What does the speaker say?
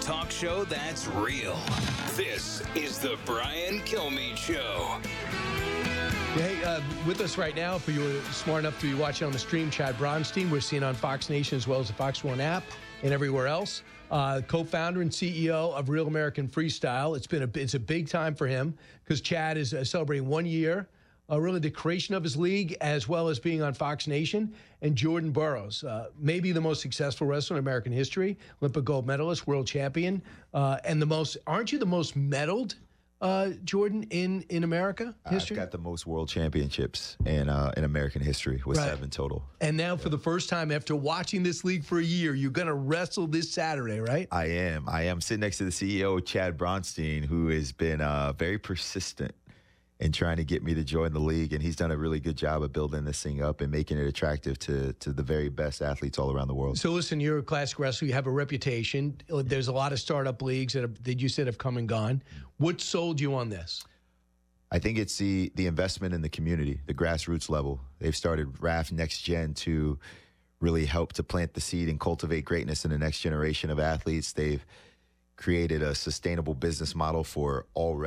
talk show that's real. This is the Brian Kilmeade Show. Hey, with us right now, if you were smart enough to be watching on the stream, Chad Bronstein. We're seeing on Fox Nation as well as the Fox One app and everywhere else. Co-founder and CEO of Real American Freestyle. It's a big time for him because Chad is celebrating 1 year, really the creation of his league as well as being on Fox Nation. And Jordan Burroughs, maybe the most successful wrestler in American history, Olympic gold medalist, world champion, and aren't you the most medaled? Jordan, in America history? I've got the most world championships in American history with 7 total. And now for the first time after watching this league for a year, you're going to wrestle this Saturday, right? I am sitting next to the CEO, Chad Bronstein, who has been very persistent in trying to get me to join the league. And he's done a really good job of building this thing up and making it attractive to the very best athletes all around the world. So listen, you're a classic wrestler. You have a reputation. There's a lot of startup leagues that you said have come and gone. What sold you on this? I think it's the investment in the community, the grassroots level. They've started RAF Next Gen to really help to plant the seed and cultivate greatness in the next generation of athletes. They've created a sustainable business model for all